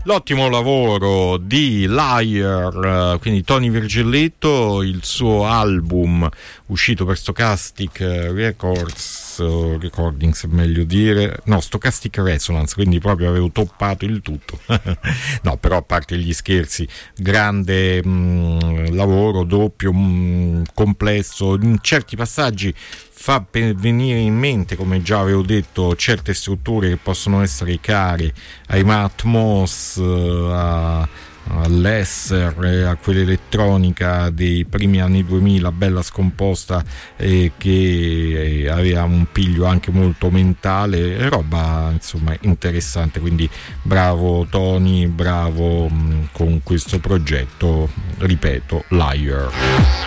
L'ottimo lavoro di Liar, quindi Tony Virgilletto, il suo album uscito per Stochastic Recordings, meglio dire, no, Stochastic Resonance, quindi proprio avevo toppato il tutto. No, però a parte gli scherzi, grande lavoro, doppio, complesso, in certi passaggi fa venire in mente, come già avevo detto, certe strutture che possono essere care ai Matt Moss, all'Esser, a quell'elettronica dei primi anni 2000 bella scomposta, che aveva un piglio anche molto mentale, roba insomma interessante. Quindi bravo Tony, bravo con questo progetto, ripeto, Liar.